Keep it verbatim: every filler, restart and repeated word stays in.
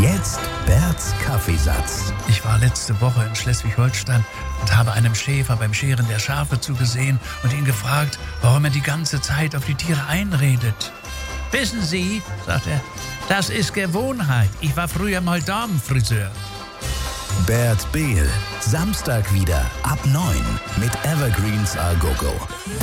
Jetzt Berts Kaffeesatz. Ich war letzte Woche in Schleswig-Holstein und habe einem Schäfer beim Scheren der Schafe zugesehen und ihn gefragt, warum er die ganze Zeit auf die Tiere einredet. Wissen Sie, sagt er, das ist Gewohnheit. Ich war früher mal Damenfriseur. Bert Behl, Samstag wieder ab neun mit Evergreens A Go Go.